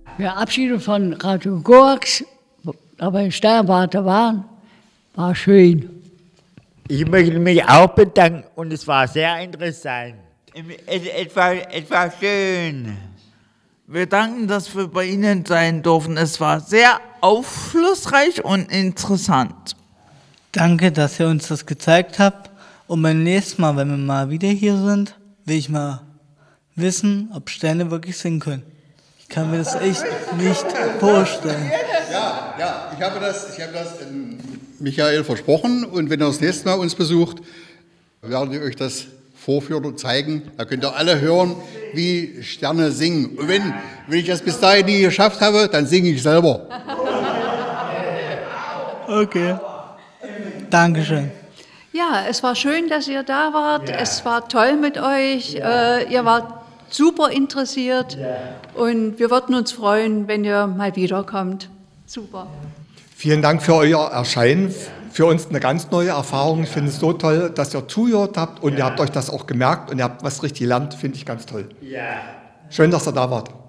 Verabschiedet von Radio Goax, aber in Sternwarte war schön. Ich möchte mich auch bedanken und es war sehr interessant. Es war schön. Wir danken, dass wir bei Ihnen sein durften. Es war sehr aufschlussreich und interessant. Danke, dass ihr uns das gezeigt habt. Und beim nächsten Mal, wenn wir mal wieder hier sind, will ich mal wissen, ob Sterne wirklich singen können. Ich kann mir das echt nicht vorstellen. Ja, ich habe das Michael versprochen und wenn er das nächste Mal uns besucht, werden wir euch das vorführen und zeigen. Da könnt ihr alle hören, wie Sterne singen. Und wenn ich das bis dahin nie geschafft habe, dann singe ich selber. Okay. Dankeschön. Ja, es war schön, dass ihr da wart. Ja. Es war toll mit euch. Ihr wart super interessiert. Ja. Und wir würden uns freuen, wenn ihr mal wiederkommt. Super. Vielen Dank für euer Erscheinen. Für uns eine ganz neue Erfahrung. Ich finde es so toll, dass ihr zugehört habt und ihr habt euch das auch gemerkt und ihr habt was richtig gelernt. Finde ich ganz toll. Ja. Schön, dass ihr da wart.